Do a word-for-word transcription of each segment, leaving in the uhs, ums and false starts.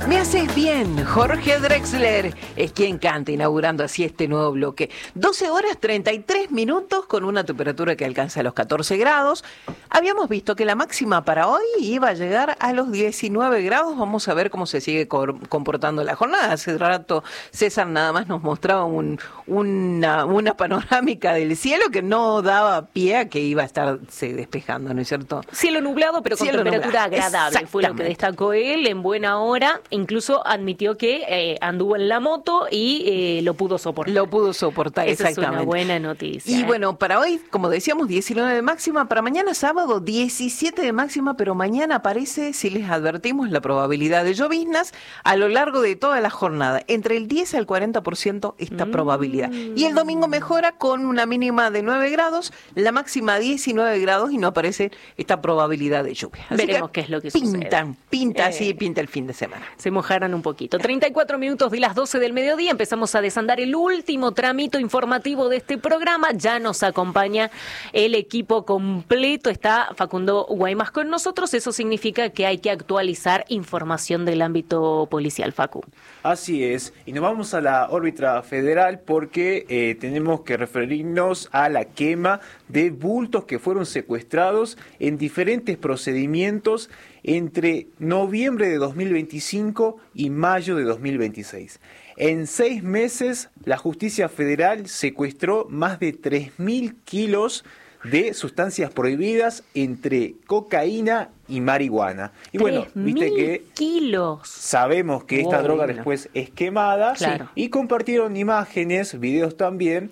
Me haces bien, Jorge Drexler es quien canta, inaugurando así este nuevo bloque. doce horas treinta y tres minutos con una temperatura que alcanza los catorce grados. Habíamos visto que la máxima para hoy iba a llegar a los diecinueve grados. Vamos a ver cómo se sigue comportando la jornada. Hace rato César nada más nos mostraba un, una, una panorámica del cielo que no daba pie a que iba a estarse despejando, ¿no es cierto? Cielo nublado, pero con Cielo temperatura nublado. agradable, fue lo que destacó él en buena hora. Incluso admitió que eh, anduvo en la moto y eh, lo pudo soportar. Lo pudo soportar, Esa exactamente. es una buena noticia. Y ¿eh? bueno, para hoy, como decíamos, diecinueve de máxima, para mañana sábado diecisiete de máxima, pero mañana aparece, si les advertimos, la probabilidad de lloviznas a lo largo de toda la jornada. Entre el diez al cuarenta por ciento esta mm. probabilidad. Y el domingo mejora con una mínima de nueve grados, la máxima diecinueve grados y no aparece esta probabilidad de lluvia. Así Veremos que qué es lo que pintan, sucede. Pinta, Eh. así pinta el fin de semana. Se mojaran un poquito. treinta y cuatro minutos de las doce del mediodía. Empezamos a desandar el último tramito informativo de este programa. Ya nos acompaña el equipo completo. Está Facundo Guaymas con nosotros. Eso significa que hay que actualizar información del ámbito policial, Facu. Así es. Y nos vamos a la órbita federal porque eh, tenemos que referirnos a la quema de bultos que fueron secuestrados en diferentes procedimientos entre noviembre de dos mil veinticinco y mayo de dos mil veintiséis. En seis meses, la justicia federal secuestró más de tres mil kilos de sustancias prohibidas entre cocaína y marihuana. Y bueno, viste que kilos. Sabemos que esta oh, droga bueno. después es quemada, claro. Y compartieron imágenes, videos también,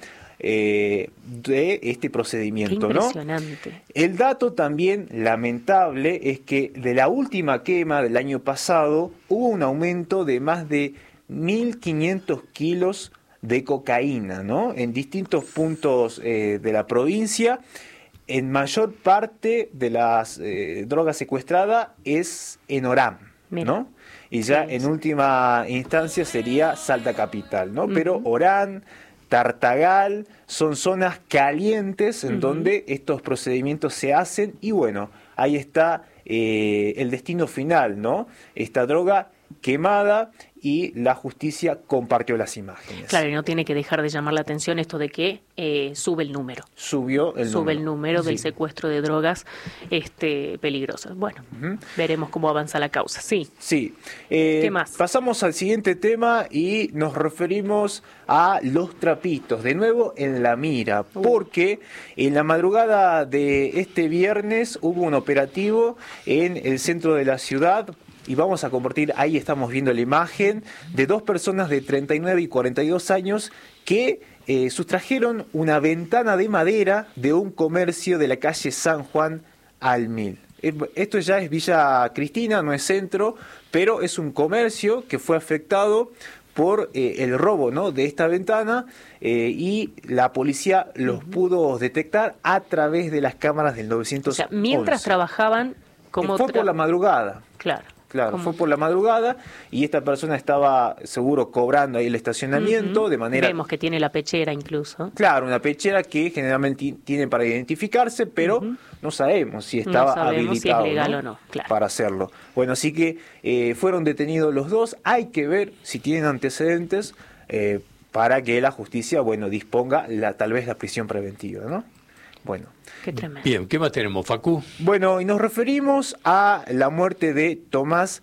Eh, de este procedimiento, Qué impresionante. ¿no? El dato también lamentable es que de la última quema del año pasado hubo un aumento de más de mil quinientos kilos de cocaína, ¿no? En distintos puntos eh, de la provincia. En mayor parte de las eh, drogas secuestradas es en Orán, Mira. ¿no? Y ya sí, en sí. última instancia sería Salta Capital, ¿no? Uh-huh. Pero Orán, Tartagal, son zonas calientes en uh-huh. donde estos procedimientos se hacen y bueno, ahí está eh, el destino final, ¿no? Esta droga quemada y la justicia compartió las imágenes. Claro, y no tiene que dejar de llamar la atención esto de que eh, sube el número. Subió el Sube número. el número sí. del secuestro de drogas este, peligrosas. Bueno, uh-huh. veremos cómo avanza la causa. Sí. Sí. Eh, ¿Qué más? Pasamos al siguiente tema y nos referimos a los trapitos. De nuevo en la mira, uh. porque en la madrugada de este viernes hubo un operativo en el centro de la ciudad. Y vamos a compartir, ahí estamos viendo la imagen de dos personas de treinta y nueve y cuarenta y dos años que eh, sustrajeron una ventana de madera de un comercio de la calle San Juan al Mil. Esto ya es Villa Cristina, no es centro, pero es un comercio que fue afectado por eh, el robo, ¿no? de esta ventana eh, y la policía los uh-huh. pudo detectar a través de las cámaras del novecientos once. O sea, mientras trabajaban como... Fue tra- por la madrugada. Claro. Claro, ¿Cómo? Fue por la madrugada y esta persona estaba seguro cobrando ahí el estacionamiento uh-huh. de manera... Vemos que tiene la pechera incluso. Claro, una pechera que generalmente tiene para identificarse, pero uh-huh. no sabemos si estaba no sabemos habilitado si es legal ¿no? o no, claro. para hacerlo. Bueno, así que eh, fueron detenidos los dos. Hay que ver si tienen antecedentes eh, para que la justicia, bueno, disponga la, tal vez la prisión preventiva, ¿no? Bueno. Qué tremendo. Bien, ¿qué más tenemos, Facu? Bueno, y nos referimos a la muerte de Tomás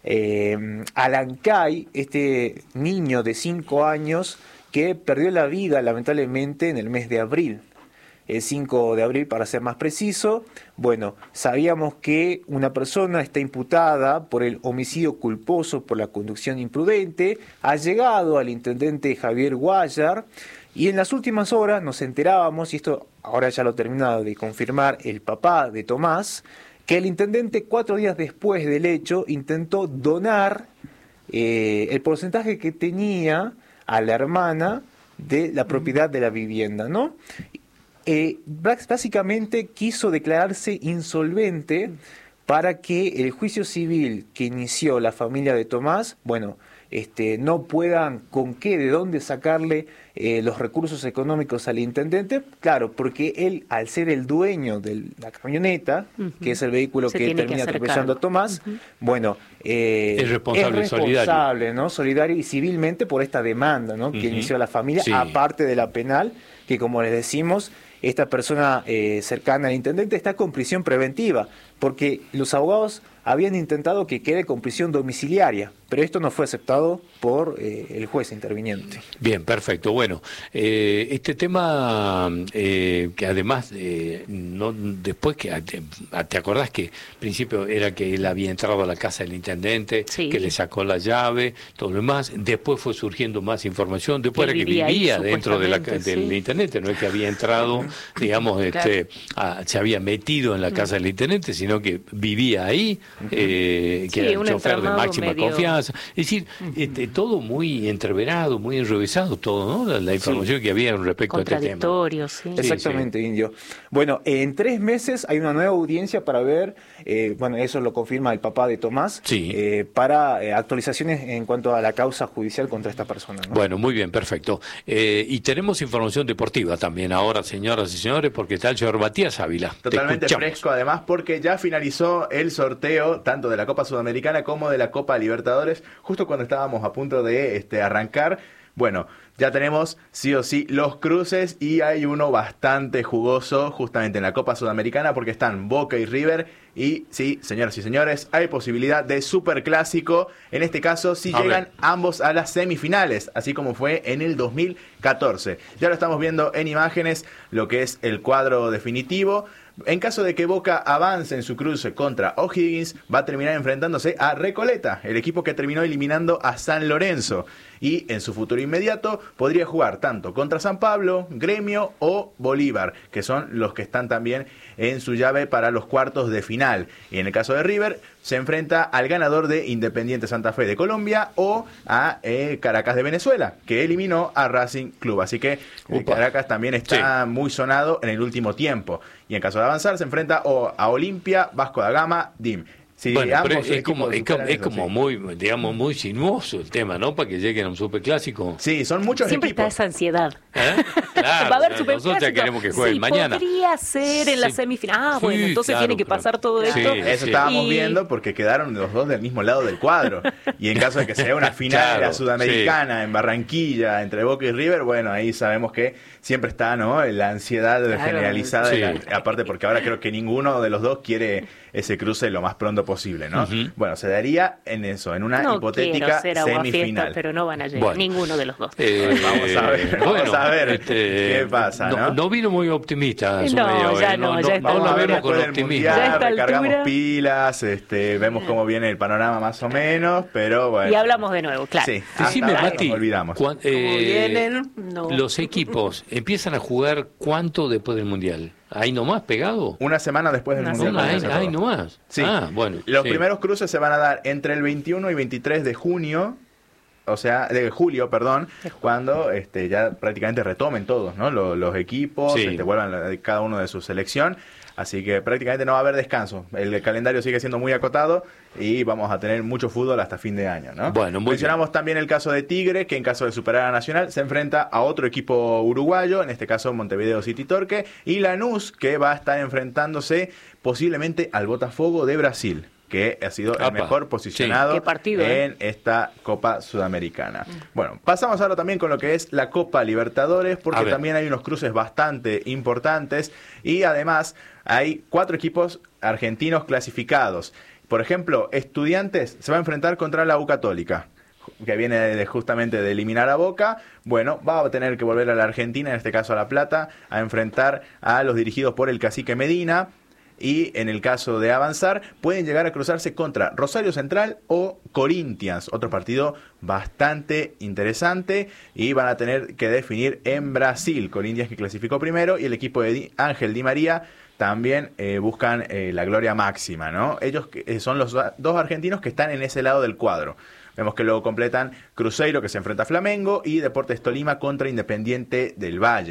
eh, Alancay, este niño de cinco años que perdió la vida lamentablemente en el mes de abril. El cinco de abril para ser más preciso. Bueno, sabíamos que una persona está imputada por el homicidio culposo por la conducción imprudente, ha llegado al intendente Javier Guayar y en las últimas horas nos enterábamos, y esto ahora ya lo ha terminado de confirmar el papá de Tomás, que el intendente cuatro días después del hecho intentó donar eh, el porcentaje que tenía a la hermana de la propiedad de la vivienda, ¿no? Eh, básicamente quiso declararse insolvente para que el juicio civil que inició la familia de Tomás, bueno, este, no puedan con qué, de dónde sacarle eh, los recursos económicos al intendente, claro, porque él, al ser el dueño de la camioneta, uh-huh. que es el vehículo Se que termina atropellando a Tomás, uh-huh. bueno, eh, es responsable, es responsable solidario. ¿no? solidario y civilmente por esta demanda, ¿no? Uh-huh. que inició la familia, sí. aparte de la penal, que como les decimos, esta persona eh, cercana al intendente está con prisión preventiva, porque los abogados habían intentado que quede con prisión domiciliaria, pero esto no fue aceptado por eh, el juez interviniente. Bien, perfecto. Bueno, eh, este tema eh, que además, eh, no después que te, te acordás que al principio era que él había entrado a la casa del intendente, sí. que le sacó la llave, todo lo demás, después fue surgiendo más información, después era que vivía, vivía ahí, dentro de la, del sí. intendente, no es que había entrado, digamos, claro. este, a, se había metido en la casa del intendente, sino que vivía ahí. Eh, que sí, era el chofer de máxima medio... confianza, es decir, uh-huh. este, todo muy entreverado, muy enrevesado todo, ¿no? La, la información sí. que había respecto a este tema. Sí. Exactamente, sí, sí. Indio. Bueno, en tres meses hay una nueva audiencia para ver, eh, bueno, eso lo confirma el papá de Tomás, sí. eh, para eh, actualizaciones en cuanto a la causa judicial contra esta persona, ¿no? Bueno, muy bien, perfecto. Eh, y tenemos información deportiva también ahora, señoras y señores, porque está el señor Matías Ávila. Totalmente fresco, además, porque ya finalizó el sorteo tanto de la Copa Sudamericana como de la Copa Libertadores, justo cuando estábamos a punto de este, arrancar. Bueno, ya tenemos sí o sí los cruces y hay uno bastante jugoso justamente en la Copa Sudamericana porque están Boca y River y sí, señoras y señores, hay posibilidad de superclásico, en este caso si sí llegan ambos a las semifinales, así como fue en el dos mil catorce. Ya lo estamos viendo en imágenes, lo que es el cuadro definitivo. En caso de que Boca avance en su cruce contra O'Higgins, va a terminar enfrentándose a Recoleta, el equipo que terminó eliminando a San Lorenzo. Y en su futuro inmediato podría jugar tanto contra San Pablo, Gremio o Bolívar, que son los que están también en su llave para los cuartos de final. Y en el caso de River, se enfrenta al ganador de Independiente Santa Fe de Colombia o a eh, Caracas de Venezuela, que eliminó a Racing Club. Así que eh, Caracas también está sí. muy sonado en el último tiempo. Y en caso de avanzar, se enfrenta o a Olimpia, Vasco da Gama, D I M. Sí, bueno, pero es como, es como, es como muy, digamos, muy sinuoso el tema, ¿no? Para que lleguen a un superclásico. Sí, son muchos Siempre equipos. está esa ansiedad. ¿Eh? Claro, va a haber claro, superclásico. Nosotros ya queremos que jueguen sí, mañana. Podría ser en la sí. semifinal. Ah, sí, bueno, entonces claro, tiene que pasar claro. todo Sí, esto. Eso sí. estábamos y... viendo porque quedaron los dos del mismo lado del cuadro. Y en caso de que sea una final claro, de la Sudamericana sí. en Barranquilla entre Boca y River, bueno, ahí sabemos que siempre está, ¿no? La ansiedad claro. generalizada. Sí. La, aparte porque ahora creo que ninguno de los dos quiere ese cruce lo más pronto posible, ¿no? Uh-huh. Bueno, se daría en eso, en una no hipotética semifinal. Fiesta, pero no van a llegar bueno. ninguno de los dos. Eh, vamos a ver, vamos bueno, a ver este, qué pasa, ¿no? ¿no? No vino muy optimista. No, medio, ya eh. no, no, ya no, no lo vemos con optimismo. Mundial, recargamos altura. pilas, este, vemos cómo viene el panorama más o menos, pero bueno. Y hablamos de nuevo, claro. Sí, decime, Mati, olvidamos. Cuan, eh, vienen? No. Los equipos empiezan a jugar ¿cuánto después del Mundial? ¿Ahí nomás pegado? Una semana después del Una Mundial. Ahí, ahí nomás. Sí. Ah, bueno. Los sí. primeros cruces se van a dar entre el veintiuno y veintitrés de junio, o sea, de julio, perdón, cuando este, ya prácticamente retomen todos, ¿no? Los, los equipos, sí. este, vuelvan a cada uno de su selección. Así que prácticamente no va a haber descanso. El calendario sigue siendo muy acotado y vamos a tener mucho fútbol hasta fin de año, ¿no? Bueno, muy Mencionamos bien. también el caso de Tigre, que en caso de superar a Nacional se enfrenta a otro equipo uruguayo, en este caso Montevideo City Torque, y Lanús, que va a estar enfrentándose posiblemente al Botafogo de Brasil, que ha sido Apa, el mejor posicionado sí. partido, en eh? esta Copa Sudamericana. Bueno, pasamos ahora también con lo que es la Copa Libertadores, porque también hay unos cruces bastante importantes y además hay cuatro equipos argentinos clasificados. Por ejemplo, Estudiantes se va a enfrentar contra la U Católica, que viene de, justamente de eliminar a Boca. Bueno, va a tener que volver a la Argentina, en este caso a La Plata, a enfrentar a los dirigidos por el Cacique Medina. Y en el caso de avanzar, pueden llegar a cruzarse contra Rosario Central o Corinthians, otro partido bastante interesante, y van a tener que definir en Brasil. Corinthians, que clasificó primero, y el equipo de Di, Ángel Di María también eh, buscan eh, la gloria máxima, ¿no? Ellos eh, son los dos argentinos que están en ese lado del cuadro. Vemos que luego completan Cruzeiro, que se enfrenta a Flamengo, y Deportes Tolima contra Independiente del Valle.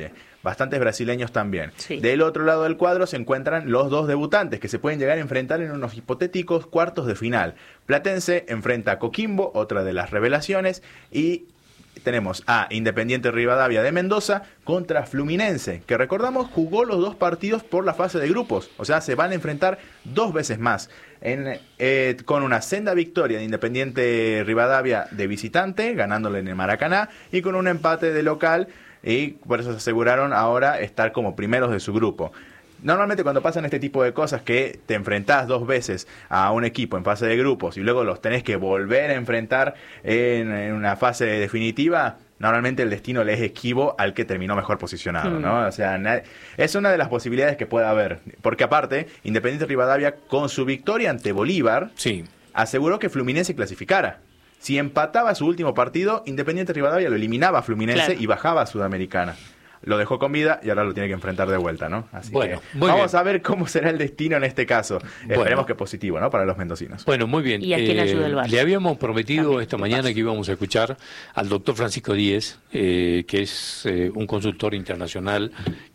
bastantes brasileños también. Sí. Del otro lado del cuadro se encuentran los dos debutantes que se pueden llegar a enfrentar en unos hipotéticos cuartos de final. Platense enfrenta a Coquimbo, otra de las revelaciones, y tenemos a Independiente Rivadavia de Mendoza contra Fluminense, que recordamos jugó los dos partidos por la fase de grupos, o sea, se van a enfrentar dos veces más, en, eh, con una senda victoria de Independiente Rivadavia de visitante, ganándole en el Maracaná, y con un empate de local, y por eso se aseguraron ahora estar como primeros de su grupo. Normalmente cuando pasan este tipo de cosas, que te enfrentás dos veces a un equipo en fase de grupos y luego los tenés que volver a enfrentar en, en una fase definitiva, normalmente el destino le es esquivo al que terminó mejor posicionado, mm. ¿no? O sea, es una de las posibilidades que puede haber. Porque aparte, Independiente Rivadavia, con su victoria ante Bolívar, sí, aseguró que Fluminense clasificara. Si empataba su último partido, Independiente Rivadavia lo eliminaba a Fluminense, claro, y bajaba a Sudamericana. Lo dejó con vida y ahora lo tiene que enfrentar de vuelta, ¿no? Así bueno, que muy vamos bien. a ver cómo será el destino en este caso. Bueno. Esperemos que positivo, ¿no? Para los mendocinos. Bueno, muy bien. ¿Y a quién ayuda el V A R? Le habíamos prometido También, esta mañana que íbamos a escuchar al doctor Francisco Díez, eh, que es eh, un consultor internacional,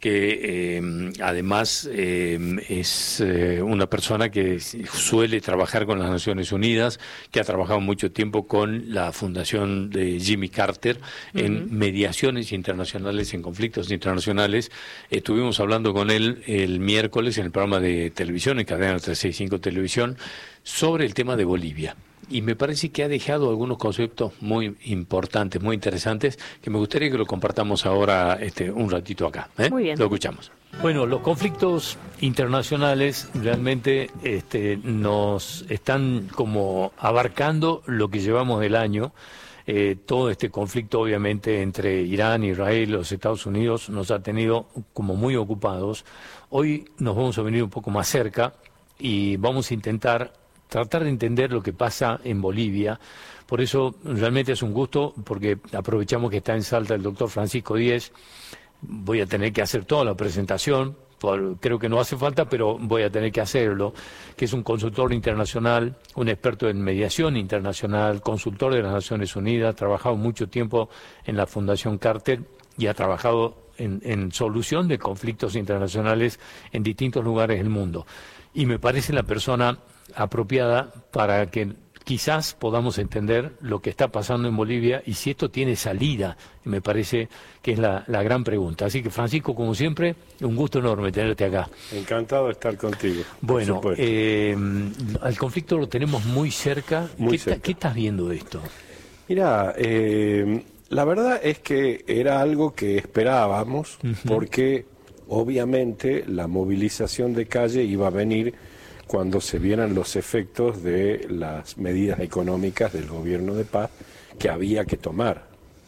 que eh, además eh, es eh, una persona que suele trabajar con las Naciones Unidas, que ha trabajado mucho tiempo con la fundación de Jimmy Carter en uh-huh. mediaciones internacionales, en conflictos internacionales. Estuvimos hablando con él el miércoles en el programa de televisión, en Cadena trescientos sesenta y cinco Televisión, sobre el tema de Bolivia. Y me parece que ha dejado algunos conceptos muy importantes, muy interesantes, que me gustaría que lo compartamos ahora este, un ratito acá. ¿eh? Muy bien. Lo escuchamos. Bueno, los conflictos internacionales realmente este, nos están como abarcando lo que llevamos del año. Eh, todo este conflicto, obviamente, entre Irán, Israel, los Estados Unidos, nos ha tenido como muy ocupados. Hoy nos vamos a venir un poco más cerca y vamos a intentar tratar de entender lo que pasa en Bolivia. Por eso realmente es un gusto, porque aprovechamos que está en Salta el doctor Francisco Díez. Voy a tener que hacer toda la presentación. Creo que no hace falta, pero voy a tener que hacerlo, que es un consultor internacional, un experto en mediación internacional, consultor de las Naciones Unidas, ha trabajado mucho tiempo en la Fundación Carter y ha trabajado en, en solución de conflictos internacionales en distintos lugares del mundo. Y me parece la persona apropiada para que quizás podamos entender lo que está pasando en Bolivia y si esto tiene salida, me parece que es la, la gran pregunta. Así que, Francisco, como siempre, un gusto enorme tenerte acá. Encantado de estar contigo. Bueno, eh, al conflicto lo tenemos muy cerca. Muy ¿Qué, cerca. ¿Qué estás viendo de esto? Mira, eh, la verdad es que era algo que esperábamos, uh-huh. porque obviamente la movilización de calle iba a venir cuando se vieran los efectos de las medidas económicas del gobierno de paz que había que tomar.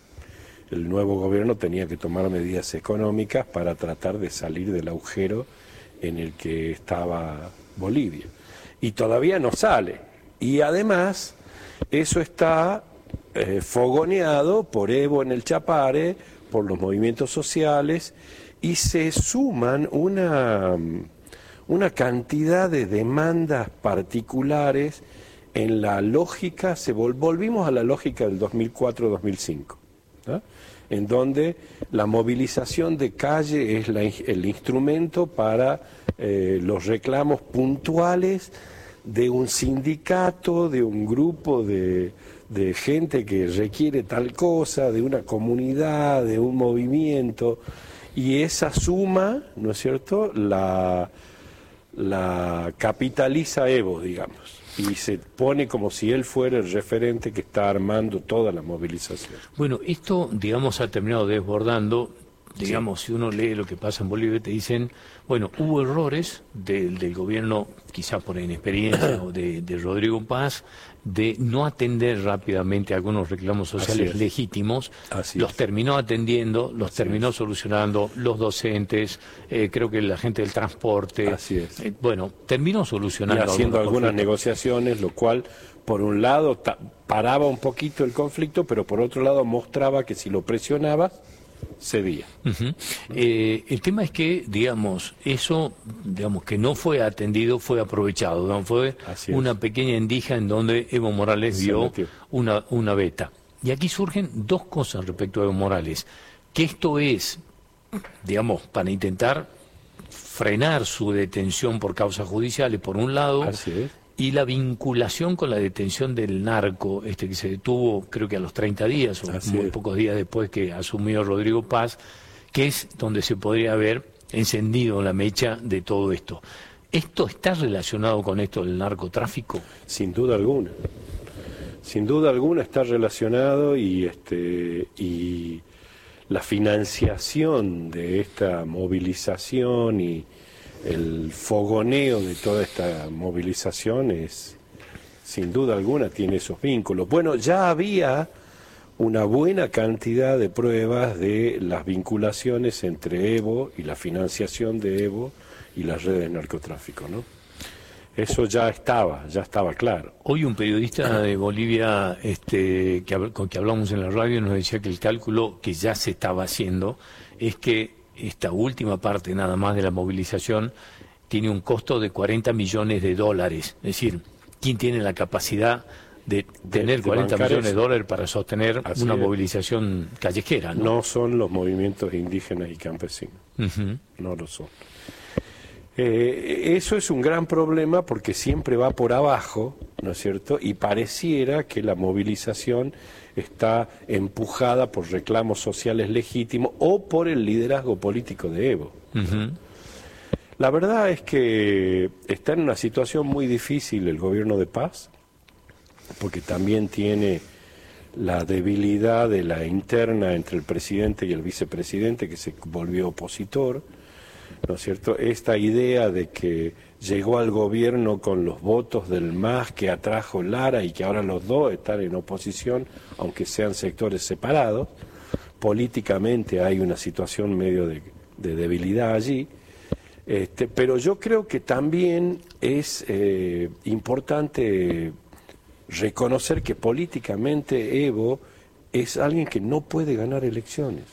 El nuevo gobierno tenía que tomar medidas económicas para tratar de salir del agujero en el que estaba Bolivia. Y todavía no sale. Y además, eso está eh, fogoneado por Evo en el Chapare, por los movimientos sociales, y se suman una... una cantidad de demandas particulares en la lógica, se vol, volvimos a la lógica del dos mil cuatro dos mil cinco, ¿no? En donde la movilización de calle es la, el instrumento para eh, los reclamos puntuales de un sindicato, de un grupo de, de gente que requiere tal cosa, de una comunidad, de un movimiento, y esa suma, ¿no es cierto?, la... la capitaliza Evo, digamos, y se pone como si él fuera el referente que está armando toda la movilización. Bueno, esto, digamos, ha terminado desbordando, digamos, sí. Si uno lee lo que pasa en Bolivia, te dicen, bueno, hubo errores del, del gobierno, quizá por inexperiencia, o de, de Rodrigo Paz, de no atender rápidamente algunos reclamos sociales legítimos, Así los es. terminó atendiendo, los Así terminó es. solucionando, los docentes, eh, creo que la gente del transporte, Así es. eh, bueno, terminó solucionando. Y haciendo algunas negociaciones, lo cual, por un lado, ta- paraba un poquito el conflicto, pero por otro lado mostraba que si lo presionaba, cedía. Uh-huh. Eh, el tema es que, digamos, eso, digamos, que no fue atendido, fue aprovechado, ¿no? Fue una pequeña endija en donde Evo Morales Se vio metió. una, una beta. Y aquí surgen dos cosas respecto a Evo Morales. Que esto es digamos, para intentar frenar su detención por causas judiciales, por un lado, Así es. y la vinculación con la detención del narco, este que se detuvo creo que a los treinta días, o Así muy es. pocos días después que asumió Rodrigo Paz, que es donde se podría haber encendido la mecha de todo esto. ¿Esto está relacionado con esto del narcotráfico? Sin duda alguna. Sin duda alguna está relacionado y este y la financiación de esta movilización y el fogoneo de toda esta movilización es, sin duda alguna, tiene esos vínculos. Bueno, ya había una buena cantidad de pruebas de las vinculaciones entre Evo y la financiación de Evo y las redes de narcotráfico, ¿no? Eso ya estaba, ya estaba claro. Hoy un periodista de Bolivia este, que, hab- con que hablamos en la radio nos decía que el cálculo que ya se estaba haciendo es que esta última parte nada más de la movilización tiene un costo de cuarenta millones de dólares. Es decir, ¿quién tiene la capacidad de tener de cuarenta bancar millones de eso? dólares para sostener Así una es. movilización callejera? ¿no? No son los movimientos indígenas y campesinos, Ujú. no lo son. Eh, eso es un gran problema porque siempre va por abajo, ¿no es cierto? Y pareciera que la movilización está empujada por reclamos sociales legítimos o por el liderazgo político de Evo. Ujú. La verdad es que está en una situación muy difícil el gobierno de Paz, porque también tiene la debilidad de la interna entre el presidente y el vicepresidente, que se volvió opositor, ¿no es cierto? Esta idea de que llegó al gobierno con los votos del M A S que atrajo Lara y que ahora los dos están en oposición, aunque sean sectores separados, políticamente hay una situación medio de, de debilidad allí. Este, pero yo creo que también es eh, importante reconocer que políticamente Evo es alguien que no puede ganar elecciones.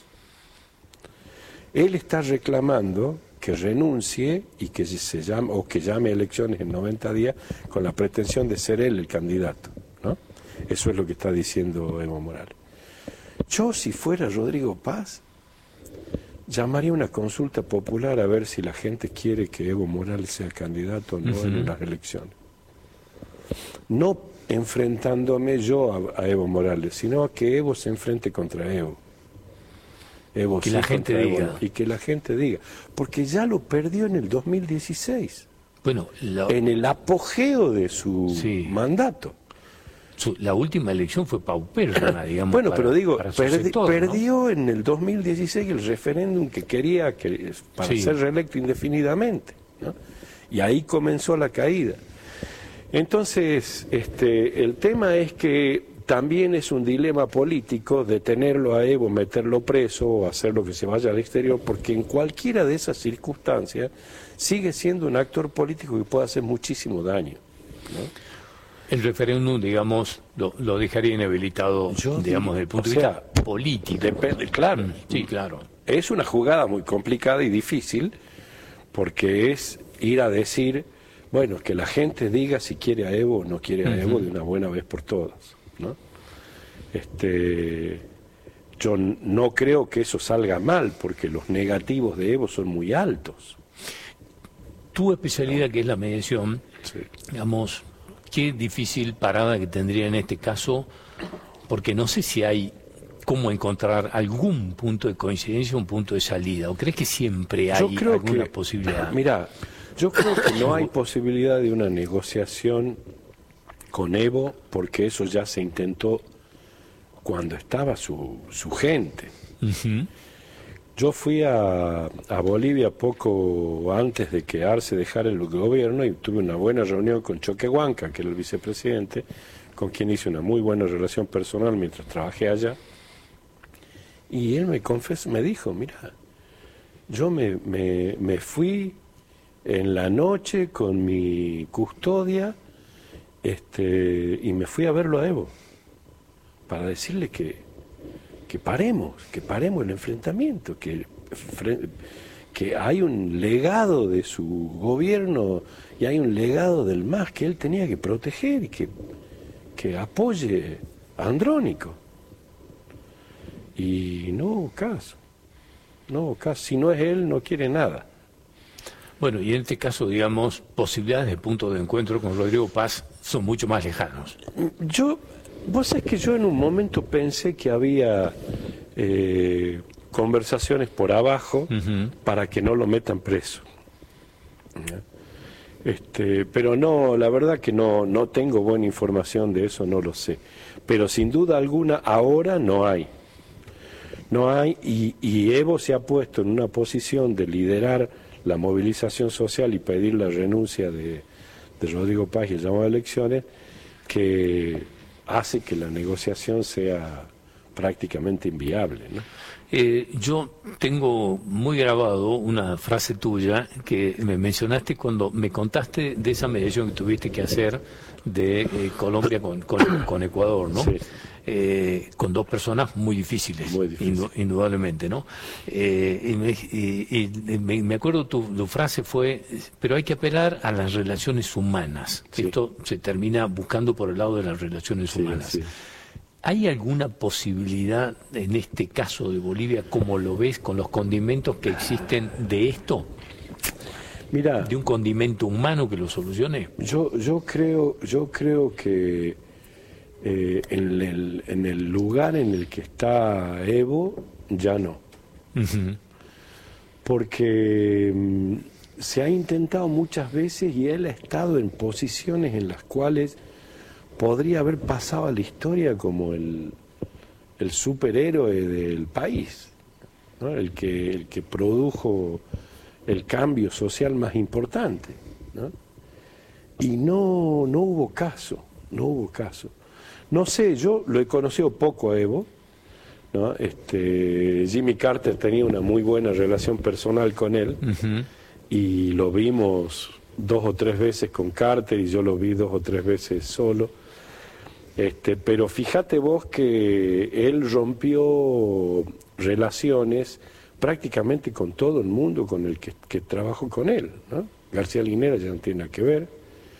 Él está reclamando que renuncie y que se llame, o que llame a elecciones en noventa días con la pretensión de ser él el candidato, ¿no? Eso es lo que está diciendo Evo Morales. Yo, si fuera Rodrigo Paz, llamaría una consulta popular a ver si la gente quiere que Evo Morales sea candidato o no uh-huh. en las elecciones. No enfrentándome yo a, a Evo Morales, sino a que Evo se enfrente contra Evo. Evo que sí la gente contra diga. Evo, y que la gente diga. Porque ya lo perdió en el dos mil dieciséis. Bueno, lo... en el apogeo de su sí. mandato. Su, la última elección fue paupérrima, digamos. Bueno, para, pero digo, para perdi sector, perdió ¿no? en el dos mil dieciséis el referéndum que quería que, para sí. ser reelecto indefinidamente, ¿no? Y ahí comenzó la caída. Entonces, este, el tema es que también es un dilema político detenerlo a Evo, meterlo preso o hacerlo que se vaya al exterior, porque en cualquiera de esas circunstancias sigue siendo un actor político que puede hacer muchísimo daño, ¿no? El referéndum, digamos, lo, lo dejaría inhabilitado, Yo digamos, desde el punto de sea, vista político. Depende, claro. Mm, sí, claro. Es una jugada muy complicada y difícil, porque es ir a decir, bueno, que la gente diga si quiere a Evo o no quiere a Evo uh-huh. de una buena vez por todas, ¿no? Este, yo no creo que eso salga mal, porque los negativos de Evo son muy altos. Tu especialidad, que es la mediación, sí. digamos, qué difícil parada que tendría en este caso, porque no sé si hay cómo encontrar algún punto de coincidencia, un punto de salida, o crees que siempre hay yo creo alguna que, posibilidad. Mira, yo creo que no hay posibilidad de una negociación con Evo, porque eso ya se intentó cuando estaba su, su gente. Uh-huh. Yo fui a, a Bolivia poco antes de que Arce dejara el gobierno y tuve una buena reunión con Choquehuanca, que era el vicepresidente, con quien hice una muy buena relación personal mientras trabajé allá. Y él me confesó, me dijo, mira, yo me, me, me fui en la noche con mi custodia este, y me fui a verlo a Evo para decirle que que paremos, que paremos el enfrentamiento, que, que hay un legado de su gobierno y hay un legado del M A S que él tenía que proteger y que, que apoye a Andrónico. Y no hubo caso. no hubo caso. Si no es él, no quiere nada. Bueno, y en este caso, digamos, posibilidades de punto de encuentro con Rodrigo Paz son mucho más lejanos. Yo, vos sabés que yo en un momento pensé que había eh, conversaciones por abajo uh-huh. para que no lo metan preso. Este, pero no, la verdad que no, no tengo buena información de eso, no lo sé. Pero sin duda alguna ahora no hay. No hay, y, y Evo se ha puesto en una posición de liderar la movilización social y pedir la renuncia de, de Rodrigo Paz y el llamado a elecciones, que hace que la negociación sea prácticamente inviable, ¿no? Eh, yo tengo muy grabado una frase tuya que me mencionaste cuando me contaste de esa mediación que tuviste que hacer de eh, Colombia con, con, con Ecuador, ¿no? Sí. Eh, con dos personas muy difíciles, muy difícil. indu- indudablemente, ¿no? Eh, y me, y, y me, me acuerdo tu, tu frase fue, pero hay que apelar a las relaciones humanas. Sí. Esto se termina buscando por el lado de las relaciones sí, humanas. Sí. ¿Hay alguna posibilidad en este caso de Bolivia, como lo ves, con los condimentos que existen de esto? Mira, ¿de un condimento humano que lo solucione? Yo, yo creo, yo creo que eh, en, el, en el lugar en el que está Evo, ya no. Uh-huh. Porque mm, se ha intentado muchas veces y él ha estado en posiciones en las cuales podría haber pasado a la historia como el, el superhéroe del país, ¿no? el que, el que produjo el cambio social más importante, ¿no? Y no, no hubo caso, no hubo caso. No sé, yo lo he conocido poco a Evo, ¿no? Este, Jimmy Carter tenía una muy buena relación personal con él, uh-huh. y lo vimos dos o tres veces con Carter y yo lo vi dos o tres veces solo. Este, pero fíjate vos que él rompió relaciones prácticamente con todo el mundo con el que, que trabajó con él, ¿no? García Linera ya no tiene nada que ver.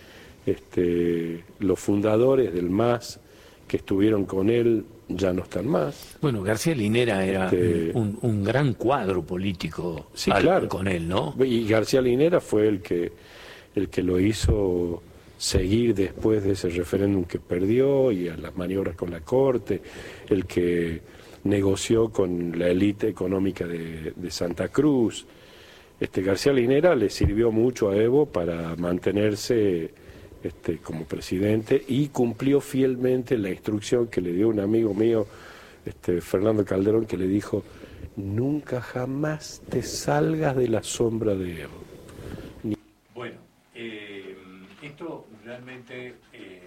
Este, los fundadores del M A S que estuvieron con él ya no están más. Bueno, García Linera era Este, un, un gran cuadro político sí, al, claro. con él, ¿no? Y García Linera fue el que, el que lo hizo seguir después de ese referéndum que perdió y a las maniobras con la Corte, el que negoció con la élite económica de, de Santa Cruz. Este, García Linera le sirvió mucho a Evo para mantenerse este, como presidente y cumplió fielmente la instrucción que le dio un amigo mío, este, Fernando Calderón, que le dijo: nunca jamás te salgas de la sombra de Evo. Ni... Bueno, eh, esto realmente... Eh...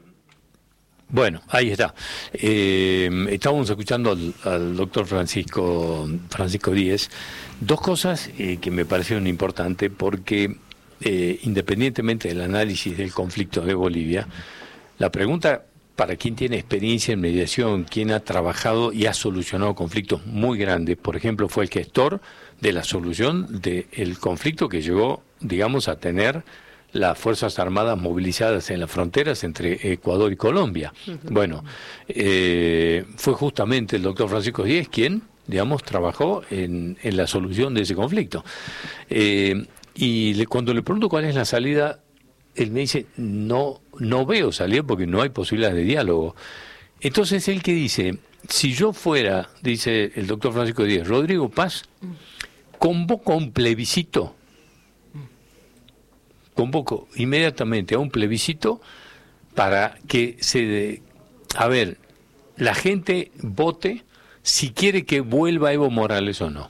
Bueno, ahí está. Eh, estábamos escuchando al, al doctor Francisco Francisco Díez. Dos cosas eh, que me parecieron importantes porque, eh, independientemente del análisis del conflicto de Bolivia, la pregunta para quien tiene experiencia en mediación, quien ha trabajado y ha solucionado conflictos muy grandes, por ejemplo, fue el gestor de la solución del conflicto que llegó, digamos, a tener las Fuerzas Armadas movilizadas en las fronteras entre Ecuador y Colombia. Uh-huh. Bueno, eh, fue justamente el doctor Francisco Díez quien, digamos, trabajó en, en la solución de ese conflicto. Eh, y le, cuando le pregunto cuál es la salida, él me dice, no, no veo salida porque no hay posibilidad de diálogo. Entonces él que dice, si yo fuera, dice el doctor Francisco Díez, Rodrigo Paz, convoco a un plebiscito, convoco inmediatamente a un plebiscito para que se, de, a ver, la gente vote si quiere que vuelva Evo Morales o no.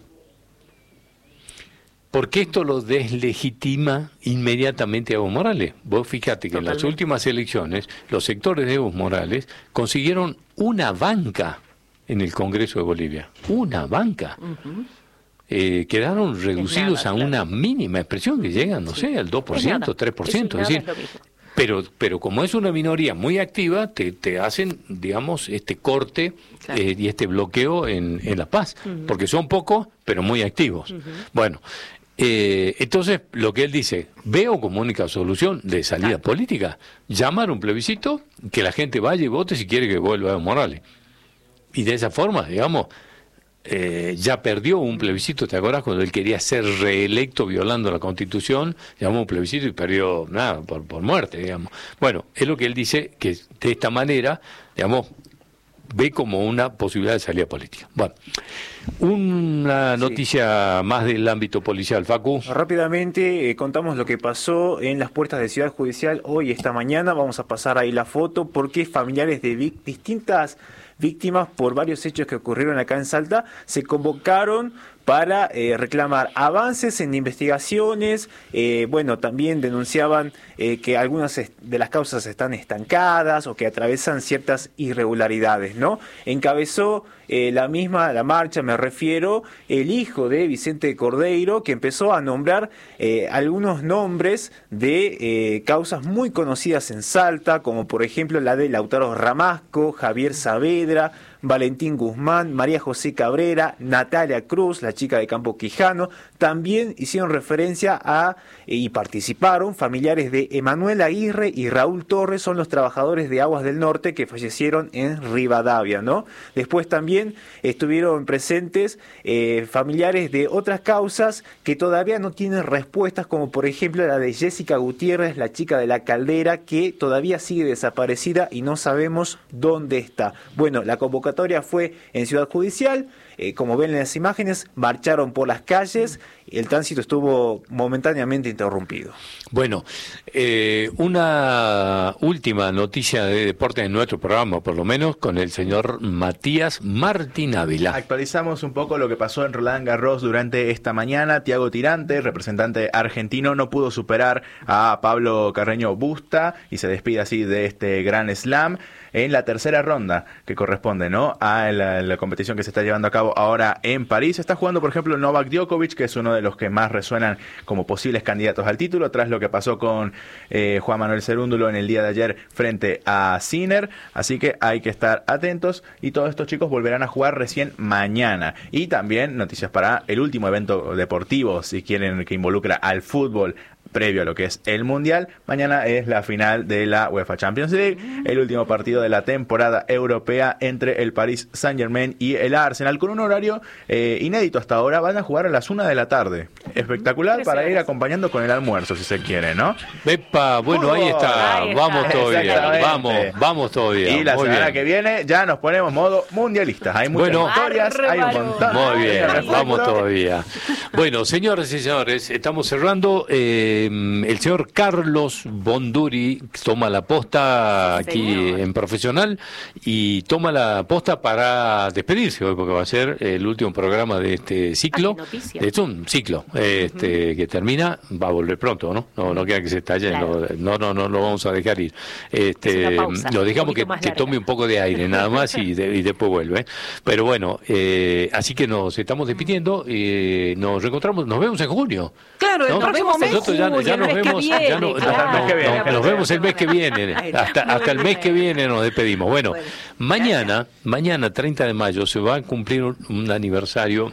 Porque esto lo deslegitima inmediatamente a Evo Morales. Vos fíjate que Totalmente. En las últimas elecciones los sectores de Evo Morales consiguieron una banca en el Congreso de Bolivia. Una banca. Uh-huh. Eh, quedaron reducidos nada, a una claro. mínima expresión que llegan, no sí. sé, al dos por ciento, tres por ciento. Es, es decir, es pero, pero como es una minoría muy activa, te, te hacen, digamos, este corte claro. eh, y este bloqueo en, en La Paz. Uh-huh. Porque son pocos, pero muy activos. Uh-huh. Bueno, eh, entonces lo que él dice, veo como única solución de salida claro. política, llamar un plebiscito, que la gente vaya y vote si quiere que vuelva Evo Morales. Y de esa forma, digamos, eh, ya perdió un plebiscito, ¿te acuerdas? Cuando él quería ser reelecto violando la Constitución, llamó un plebiscito y perdió, nada, por, por muerte, digamos. Bueno, es lo que él dice, que de esta manera, digamos, ve como una posibilidad de salida política. Bueno, una noticia sí. más del ámbito policial, Facu. Rápidamente eh, contamos lo que pasó en las puertas de Ciudad Judicial hoy, esta mañana. Vamos a pasar ahí la foto porque familiares de vic- distintas víctimas por varios hechos que ocurrieron acá en Salta se convocaron para eh, reclamar avances en investigaciones. Eh, bueno, también denunciaban eh, que algunas de las causas están estancadas o que atraviesan ciertas irregularidades, ¿no? Encabezó eh, la misma, la marcha, me refiero, el hijo de Vicente Cordeiro, que empezó a nombrar eh, algunos nombres de eh, causas muy conocidas en Salta, como por ejemplo la de Lautaro Ramasco, Javier Saavedra, Valentín Guzmán, María José Cabrera, Natalia Cruz, la chica de Campo Quijano. También hicieron referencia a eh, y participaron familiares de Emanuel Aguirre y Raúl Torres, son los trabajadores de Aguas del Norte que fallecieron en Rivadavia, ¿no? Después también estuvieron presentes eh, familiares de otras causas que todavía no tienen respuestas, como por ejemplo la de Jessica Gutiérrez, la chica de La Caldera, que todavía sigue desaparecida y no sabemos dónde está. Bueno, la convocatoria fue en Ciudad Judicial, eh, como ven en las imágenes, marcharon por las calles, el tránsito estuvo momentáneamente interrumpido. Bueno, eh, una última noticia de deporte en nuestro programa, por lo menos, con el señor Matías Martín Ávila. Actualizamos un poco lo que pasó en Roland Garros durante esta mañana. Thiago Tirante, representante argentino, no pudo superar a Pablo Carreño Busta y se despide así de este Grand Slam en la tercera ronda que corresponde, ¿no?, a la, la competición que se está llevando a cabo ahora en París. Está jugando, por ejemplo, Novak Djokovic, que es uno de los que más resuenan como posibles candidatos al título, tras lo que pasó con eh, Juan Manuel Cerúndulo en el día de ayer frente a Sinner. Así que hay que estar atentos y todos estos chicos volverán a jugar recién mañana. Y también noticias para el último evento deportivo, si quieren, que involucra al fútbol previo a lo que es el Mundial. Mañana es la final de la UEFA Champions League, el último partido de la temporada europea entre el Paris Saint-Germain y el Arsenal, con un horario eh, inédito hasta ahora. Van a jugar a las una de la tarde. Espectacular para ir acompañando con el almuerzo, si se quiere, ¿no? Epa, bueno, ahí está. Ahí está. Vamos todavía. Vamos, vamos todavía. Y la Muy semana bien. que viene ya nos ponemos modo mundialistas. Hay muchas Bueno, historias, hay un montón. Muy bien, Ay, vamos todavía. Bueno, señores y señores, estamos cerrando. Eh, el señor Carlos Bonduri toma la posta Sí, aquí señor. en Profesional y toma la posta para despedirse hoy, porque va a ser el último programa de este ciclo. Ah, qué noticia. Es un ciclo este, uh-huh. que termina, va a volver pronto, ¿no? No, no queda que se estalle, claro. no, no, no lo vamos a dejar ir. Este, pausa, lo dejamos que, que tome un poco de aire, nada más, y, de, y después vuelve. Pero bueno, eh, así que nos estamos despidiendo, eh, nos reencontramos, nos vemos en junio. Claro, ¿no? nos vemos en Nosotros ya, ya nos vemos, viene, ya no, claro. no, no, no, nos vemos el mes que viene, hasta, hasta el mes que viene nos despedimos. Bueno, bueno mañana, mañana treinta de mayo se va a cumplir un, un aniversario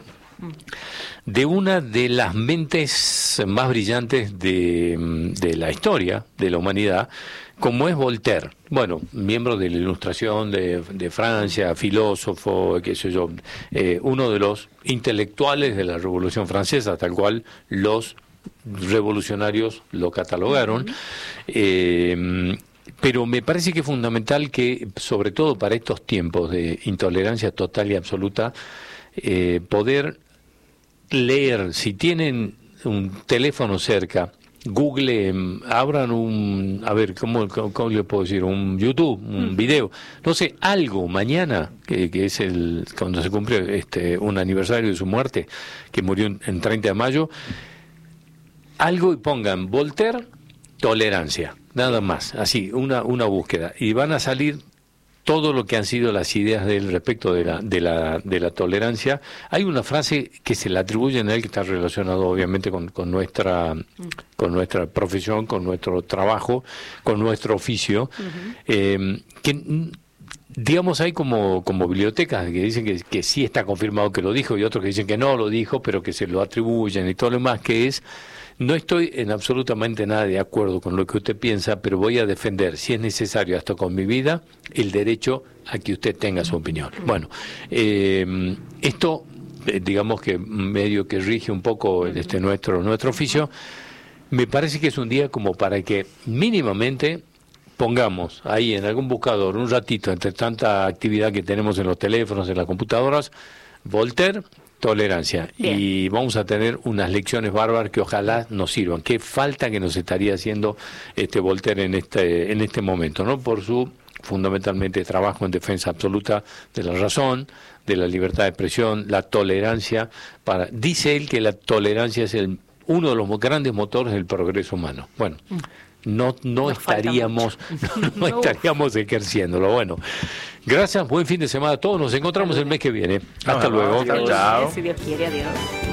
de una de las mentes más brillantes de, de la historia de la humanidad, como es Voltaire. Bueno, miembro de la Ilustración de, de Francia, filósofo, qué sé yo, eh, uno de los intelectuales de la Revolución Francesa, tal cual los revolucionarios lo catalogaron. Uh-huh. eh, pero me parece que es fundamental que, sobre todo para estos tiempos de intolerancia total y absoluta, eh, poder leer, si tienen un teléfono cerca, Google, abran un, a ver, ¿cómo, cómo, cómo le puedo decir? Un YouTube, un video, no sé, algo mañana, que, que es el cuando se cumple este un aniversario de su muerte, que murió en, en treinta de mayo, algo, y pongan Voltaire, tolerancia, nada más, así, una, una búsqueda, y van a salir todo lo que han sido las ideas de él respecto de la, de la, de la tolerancia. Hay una frase que se le atribuye a él que está relacionado obviamente con, con nuestra con nuestra profesión, con nuestro trabajo, con nuestro oficio, uh-huh. eh, que digamos hay como, como bibliotecas que dicen que, que sí está confirmado que lo dijo, y otros que dicen que no lo dijo, pero que se lo atribuyen y todo lo demás, que es: no estoy en absolutamente nada de acuerdo con lo que usted piensa, pero voy a defender, si es necesario, hasta con mi vida, el derecho a que usted tenga su opinión. Bueno, eh, esto eh, digamos que medio que rige un poco este nuestro nuestro oficio, me parece que es un día como para que mínimamente pongamos ahí en algún buscador un ratito, entre tanta actividad que tenemos en los teléfonos, en las computadoras, Voltaire, tolerancia. Bien. Y vamos a tener unas lecciones bárbaras que ojalá nos sirvan. Qué falta que nos estaría haciendo este Voltaire en este, en este momento, ¿no? Por su fundamentalmente trabajo en defensa absoluta de la razón, de la libertad de expresión, la tolerancia. Para, dice él que la tolerancia es el, uno de los grandes motores del progreso humano. Bueno, no no Nos estaríamos no, no estaríamos ejerciéndolo. Bueno, gracias, buen fin de semana a todos. Nos encontramos el mes que viene. Hasta no, luego. Chao. Si Dios quiere, adiós.